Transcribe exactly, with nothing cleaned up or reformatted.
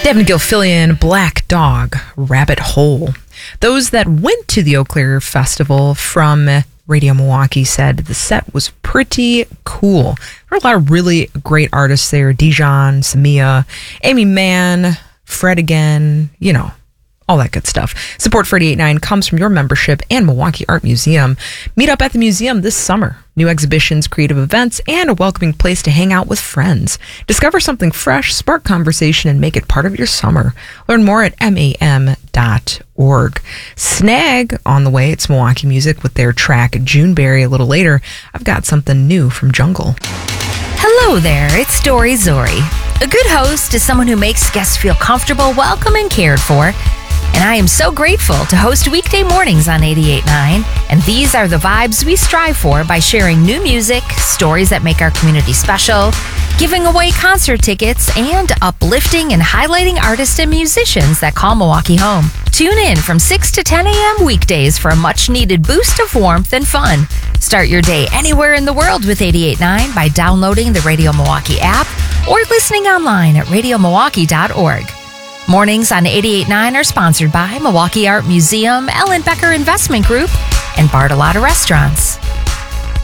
Devin Gilfillian, Black Dog, Rabbit Hole. Those that went to the Eau Claire Festival from Radio Milwaukee said the set was pretty cool. There were a lot of really great artists there. Dijon, Samia, Amy Mann, Fred again, you know, all that good stuff. Support for eighty-eight point nine comes from your membership and Milwaukee Art Museum. Meet up at the museum this summer. New exhibitions, creative events, and a welcoming place to hang out with friends. Discover something fresh, spark conversation, and make it part of your summer. Learn more at M A M dot org. Snag on the way. It's Milwaukee Music with their track Juneberry. A little later, I've got something new from Jungle. Hello there, it's Dory Zori. A good host is someone who makes guests feel comfortable, welcome, and cared for. And I am so grateful to host weekday mornings on eighty-eight point nine. And these are the vibes we strive for by sharing new music, stories that make our community special, giving away concert tickets, and uplifting and highlighting artists and musicians that call Milwaukee home. Tune in from six to ten a.m. weekdays for a much-needed boost of warmth and fun. Start your day anywhere in the world with eighty-eight point nine by downloading the Radio Milwaukee app or listening online at radio milwaukee dot org. Mornings on eighty-eight point nine are sponsored by Milwaukee Art Museum, Ellen Becker Investment Group, and Bartolotta Restaurants.